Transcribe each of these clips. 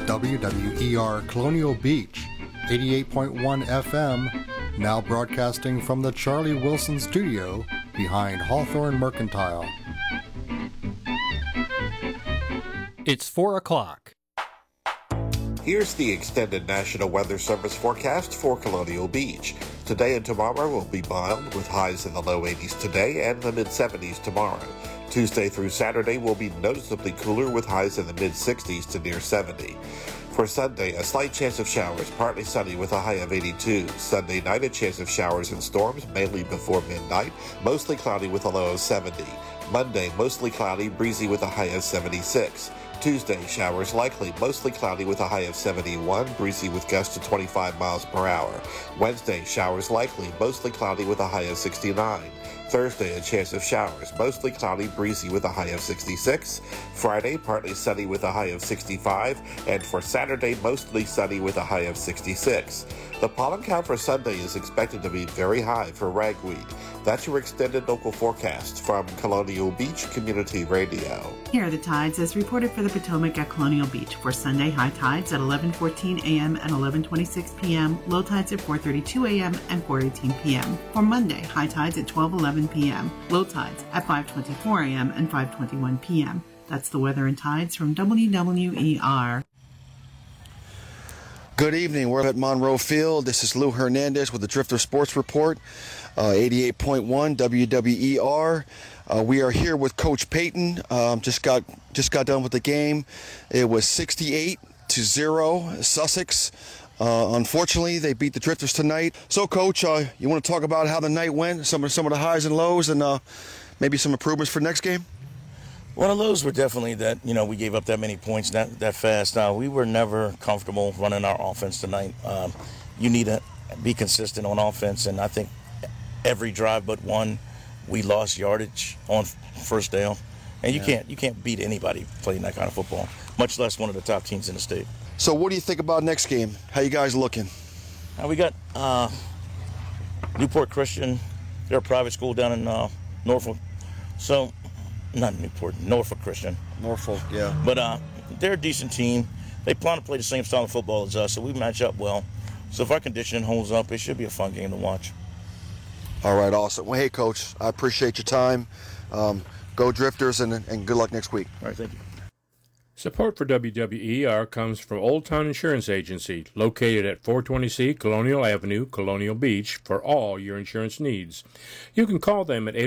WWER Colonial Beach, 88.1 FM, now broadcasting from the Charlie Wilson Studio behind Hawthorne Mercantile. It's 4 o'clock. Here's the extended National Weather Service forecast for Colonial Beach. Today and tomorrow will be mild with highs in the low 80s today and the mid-70s tomorrow. Tuesday through Saturday will be noticeably cooler with highs in the mid-60s to near 70. For Sunday, a slight chance of showers, partly sunny with a high of 82. Sunday night, a chance of showers and storms, mainly before midnight, mostly cloudy with a low of 70. Monday, mostly cloudy, breezy with a high of 76. Tuesday, showers likely, mostly cloudy with a high of 71, breezy with gusts to 25 miles per hour. Wednesday, showers likely, mostly cloudy with a high of 69. Thursday, a chance of showers, mostly cloudy, breezy with a high of 66. Friday, partly sunny with a high of 65. And for Saturday, mostly sunny with a high of 66. The pollen count for Sunday is expected to be very high for ragweed. That's your extended local forecast from Colonial Beach Community Radio. Here are the tides as reported for the Potomac at Colonial Beach. For Sunday, high tides at 11:14 a.m. and 11:26 p.m., low tides at 4:32 a.m. and 4:18 p.m. For Monday, high tides at 12:11 p.m., low tides at 5:24 a.m. and 5:21 p.m. That's the weather and tides from WWER. Good evening. We're at Monroe Field. This is Lou Hernandez with the Drifter Sports Report, 88.1 WWER. We are here with Coach Payton. Just got done with the game. It was 68-0 Sussex. Unfortunately, they beat the Drifters tonight. So, Coach, you want to talk about how the night went, some of the highs and lows, and maybe some improvements for next game? One of those were definitely that, we gave up that many points that fast. We were never comfortable running our offense tonight. You need to be consistent on offense, and I think every drive but one, we lost yardage on first down. And you can't beat anybody playing that kind of football, much less one of the top teams in the state. So what do you think about next game? How you guys looking? We got Newport Christian. They're a private school down in Norfolk. So, not Newport, Norfolk Christian. Norfolk, yeah. But they're a decent team. They plan to play the same style of football as us, so we match up well. So if our conditioning holds up, it should be a fun game to watch. All right, awesome. Well, hey, Coach, I appreciate your time. Go Drifters, and good luck next week. All right, thank you. Support for WWER comes from Old Town Insurance Agency, located at 420C Colonial Avenue, Colonial Beach, for all your insurance needs. You can call them at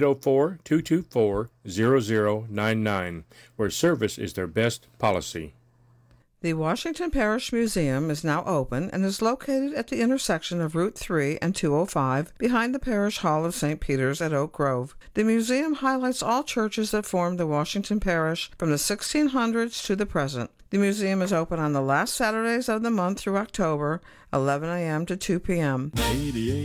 804-224-0099, where service is their best policy. The Washington Parish Museum is now open and is located at the intersection of Route 3 and 205 behind the Parish Hall of St. Peter's at Oak Grove. The museum highlights all churches that formed the Washington Parish from the 1600s to the present. The museum is open on the last Saturdays of the month through October, 11 a.m. to 2 p.m.